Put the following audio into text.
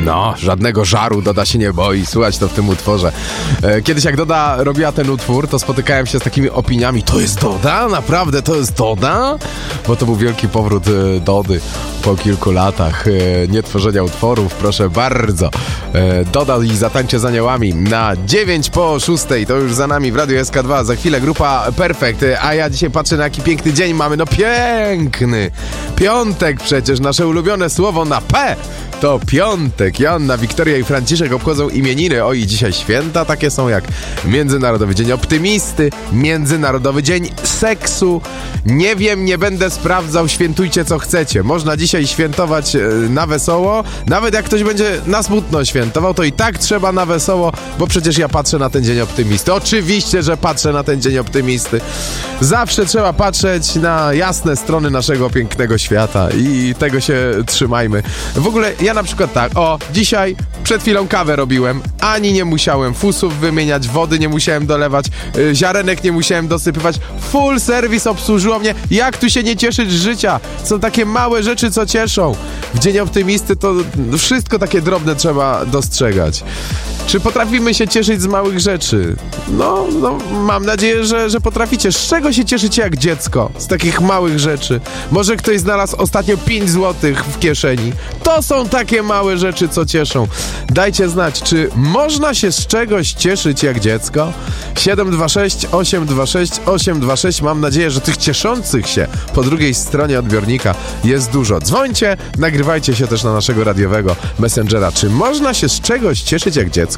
No, żadnego żaru Doda się nie boi, słuchać to w tym utworze. Kiedyś jak Doda robiła ten utwór, to spotykałem się z takimi opiniami: to jest Doda? Naprawdę to jest Doda? Bo to był wielki powrót Dody po kilku latach nietworzenia utworów, proszę bardzo. Doda i Zatańczę z aniołami na 9:06, to już za nami w Radiu SK2, za chwilę grupa Perfekt, a ja dzisiaj patrzę, na jaki piękny dzień mamy, no piękny, piątek przecież, nasze ulubione słowo na P to piątek. Joanna, Wiktoria i Franciszek obchodzą imieniny. Oj, dzisiaj święta takie są jak Międzynarodowy Dzień Optymisty, Międzynarodowy Dzień Seksu. Nie wiem, nie będę sprawdzał, świętujcie co chcecie. Można dzisiaj świętować na wesoło, nawet jak ktoś będzie na smutno świętował, to i tak trzeba na wesoło, bo przecież ja patrzę na ten Dzień Optymisty. Oczywiście, że patrzę na ten Dzień Optymisty. Zawsze trzeba patrzeć na jasne strony naszego pięknego świata i tego się trzymajmy. W ogóle ja na przykład tak, dzisiaj przed chwilą kawę robiłem, ani nie musiałem fusów wymieniać, wody nie musiałem dolewać, ziarenek nie musiałem dosypywać, full service obsłużyło mnie. Jak tu się nie cieszyć z życia? Są takie małe rzeczy, co cieszą. W Dzień Optymisty to wszystko takie drobne trzeba dostrzegać. Czy potrafimy się cieszyć z małych rzeczy? No mam nadzieję, że potraficie. Z czego się cieszycie jak dziecko? Z takich małych rzeczy. Może ktoś znalazł ostatnio 5 złotych w kieszeni. To są takie małe rzeczy, co cieszą. Dajcie znać, czy można się z czegoś cieszyć jak dziecko? 726 826 826. Mam nadzieję, że tych cieszących się po drugiej stronie odbiornika jest dużo. Dzwońcie, nagrywajcie się też na naszego radiowego Messengera. Czy można się z czegoś cieszyć jak dziecko?